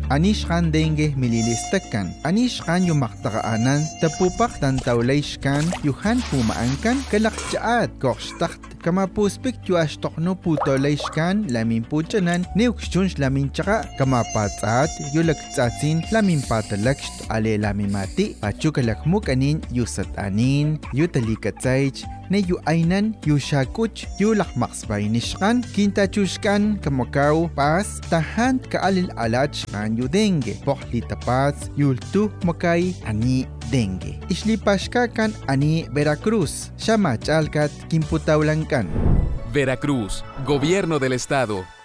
anishkan dengue mililistakan, anishkan yung maktakaanan, tapupak tantawlayshkan, yuhan pumaankan, kalakjaat, kokstakt, kamapuspik yu ashtokno putolayshkan, lamin puchanan, neukshunsh lamin tsaka, kamapatsat, yu lagtsatsin, lamin patalakst, ale lamin mati, pachu kalakmukanin, yu satanin, yu talikatsaych, na yu aynan, yu shakuch, yu lakmaksbaynishkan, kintachushkan, kamakaw, pas, tahan kaalil alach, kan yu dengue, pokli tapats, yultu makay, ani dengue. Islipashka kan ani Veracruz, Shamachalkat, Kimputaulankan. Veracruz, Gobierno del Estado.